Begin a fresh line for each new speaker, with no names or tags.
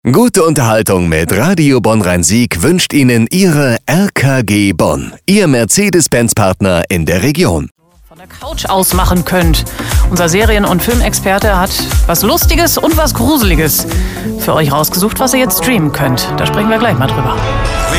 Gute Unterhaltung mit Radio Bonn-Rhein-Sieg wünscht Ihnen Ihre RKG Bonn, Ihr Mercedes-Benz-Partner in der Region.
Von der Couch aus machen könnt. Unser Serien- und Filmexperte hat was Lustiges und was Gruseliges für euch rausgesucht, was ihr jetzt streamen könnt. Da sprechen wir gleich mal drüber.